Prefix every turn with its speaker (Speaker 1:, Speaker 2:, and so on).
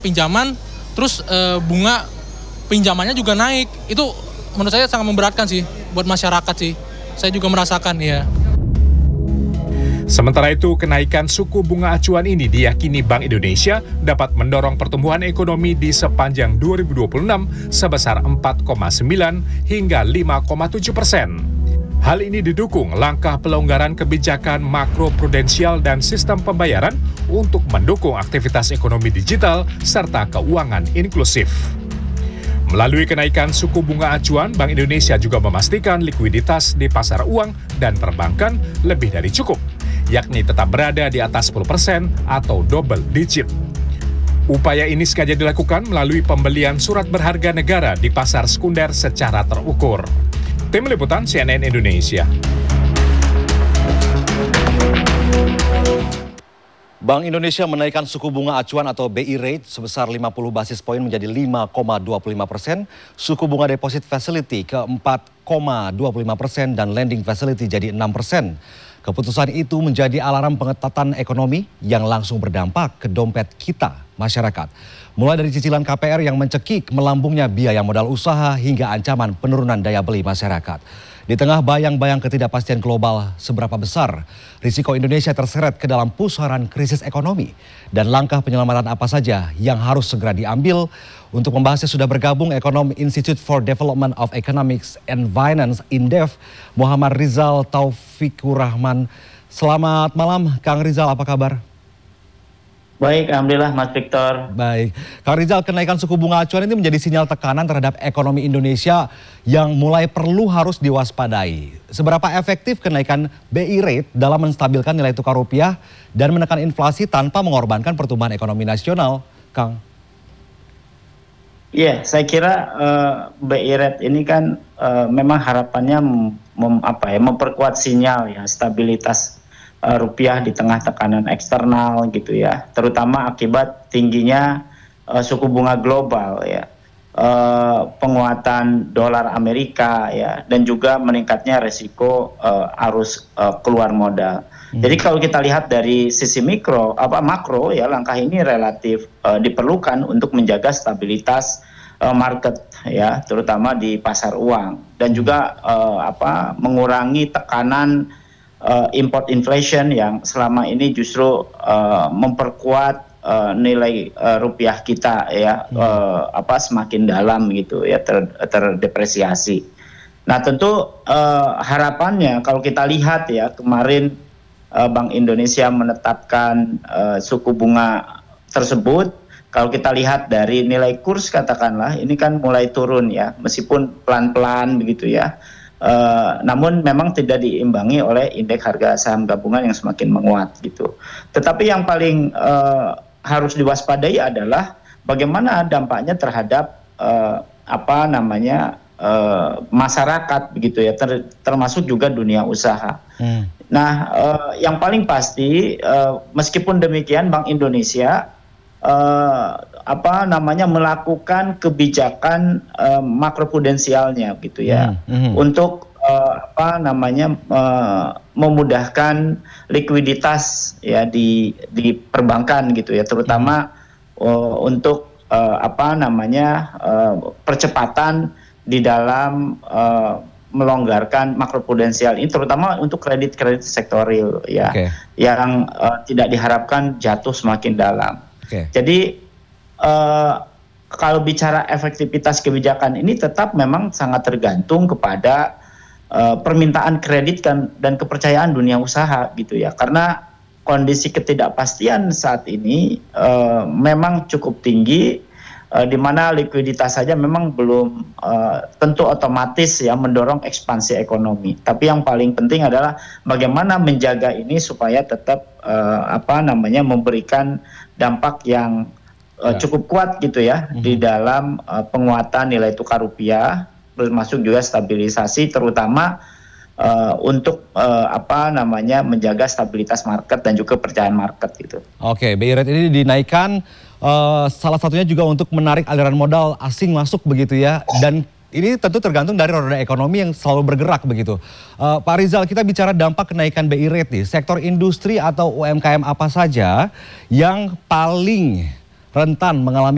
Speaker 1: pinjaman, terus bunga pinjamannya juga naik. Itu menurut saya sangat memberatkan sih buat masyarakat sih. Saya juga merasakan ya.
Speaker 2: Sementara itu, kenaikan suku bunga acuan ini diyakini Bank Indonesia dapat mendorong pertumbuhan ekonomi di sepanjang 2026 sebesar 4,9 hingga 5,7%. Hal ini didukung langkah pelonggaran kebijakan makroprudensial dan sistem pembayaran untuk mendukung aktivitas ekonomi digital serta keuangan inklusif. Melalui kenaikan suku bunga acuan, Bank Indonesia juga memastikan likuiditas di pasar uang dan perbankan lebih dari cukup, yakni tetap berada di atas 10% atau double digit. Upaya ini sengaja dilakukan melalui pembelian surat berharga negara di pasar sekunder secara terukur. Tim Liputan CNN Indonesia.
Speaker 3: Bank Indonesia menaikkan suku bunga acuan atau BI rate sebesar 50 basis poin menjadi 5,25%, suku bunga deposit facility ke 4,25% dan lending facility jadi 6%. Keputusan itu menjadi alarm pengetatan ekonomi yang langsung berdampak ke dompet kita, masyarakat. Mulai dari cicilan KPR yang mencekik melambungnya biaya modal usaha hingga ancaman penurunan daya beli masyarakat. Di tengah bayang-bayang ketidakpastian global seberapa besar risiko Indonesia terseret ke dalam pusaran krisis ekonomi dan langkah penyelamatan apa saja yang harus segera diambil. Untuk membahasnya sudah bergabung ekonom Institute for Development of Economics and Finance INDEF, Muhammad Rizal Taufikur Rahman. Selamat malam Kang Rizal, apa kabar?
Speaker 4: Baik, alhamdulillah Mas Victor.
Speaker 3: Baik, Kang Rizal, kenaikan suku bunga acuan ini menjadi sinyal tekanan terhadap ekonomi Indonesia yang mulai perlu harus diwaspadai. Seberapa efektif kenaikan BI rate dalam menstabilkan nilai tukar rupiah dan menekan inflasi tanpa mengorbankan pertumbuhan ekonomi nasional, Kang?
Speaker 4: Iya, saya kira BI rate ini kan memang harapannya memperkuat sinyal ya stabilitas rupiah di tengah tekanan eksternal gitu ya, terutama akibat tingginya suku bunga global ya, penguatan dolar Amerika ya, dan juga meningkatnya resiko arus keluar modal. Jadi kalau kita lihat dari sisi makro ya, langkah ini relatif diperlukan untuk menjaga stabilitas market ya, terutama di pasar uang, dan juga mengurangi tekanan import inflation yang selama ini justru memperkuat nilai rupiah kita ya, semakin dalam gitu ya, terdepresiasi. Nah tentu harapannya kalau kita lihat ya, kemarin Bank Indonesia menetapkan suku bunga tersebut. Kalau kita lihat dari nilai kurs katakanlah ini kan mulai turun ya, meskipun pelan-pelan begitu ya. Namun memang tidak diimbangi oleh indeks harga saham gabungan yang semakin menguat gitu. Tetapi yang paling harus diwaspadai adalah bagaimana dampaknya terhadap masyarakat begitu ya, termasuk juga dunia usaha. Nah, yang paling pasti meskipun demikian Bank Indonesia melakukan kebijakan makroprudensialnya gitu ya, untuk memudahkan likuiditas ya di perbankan gitu ya, terutama untuk percepatan di dalam melonggarkan makroprudensial ini, terutama untuk kredit-kredit sektor real ya, yang tidak diharapkan jatuh semakin dalam. Jadi kalau bicara efektivitas kebijakan ini tetap memang sangat tergantung kepada permintaan kredit dan kepercayaan dunia usaha gitu ya, karena kondisi ketidakpastian saat ini memang cukup tinggi, di mana likuiditas saja memang belum tentu otomatis ya mendorong ekspansi ekonomi. Tapi yang paling penting adalah bagaimana menjaga ini supaya tetap memberikan dampak yang cukup kuat gitu ya, di dalam penguatan nilai tukar rupiah, termasuk juga stabilisasi, terutama untuk menjaga stabilitas market dan juga kepercayaan market gitu.
Speaker 3: Oke, BI rate ini dinaikkan salah satunya juga untuk menarik aliran modal asing masuk begitu ya, dan ini tentu tergantung dari roda ekonomi yang selalu bergerak begitu. Pak Rizal, kita bicara dampak kenaikan BI rate nih, sektor industri atau UMKM apa saja yang paling rentan mengalami